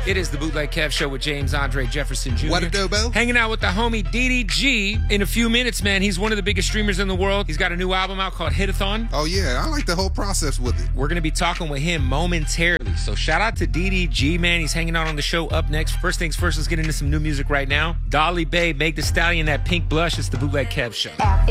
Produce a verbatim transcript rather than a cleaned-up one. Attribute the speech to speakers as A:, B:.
A: It is the Bootleg Kev Show with James Andre Jefferson Junior
B: What a dobo.
A: Hanging out with the homie D D G. In a few minutes, man, he's one of the biggest streamers in the world. He's got a new album out called Hit-a-thon.
B: Oh, yeah. I like the whole process with it.
A: We're going to be talking with him momentarily. So shout out to D D G, man. He's hanging out on the show up next. First things first, let's get into some new music right now. Dolly Bae, Meg Thee Stallion, that pink blush. It's the Bootleg Kev Show.